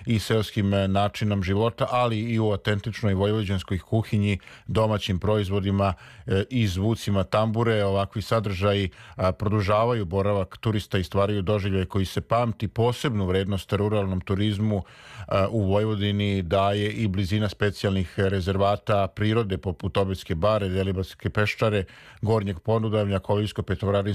i seoskim načinom života, ali i u autentičnoj vojvođanskoj kuhinji, domaćim proizvodima i zvucima tambure. Ovakvi sadržaji produžavaju boravak turista i stvaraju doživljaj koji se pamti. Posebnu vrednost ruralnom turizmu u Vojvodini daje i blizina specijalnih rezervata prirode poput Obedske bare, Deliblatske peščare, Gornjeg Podunavlja, Koviljsko-Petrovaradinskog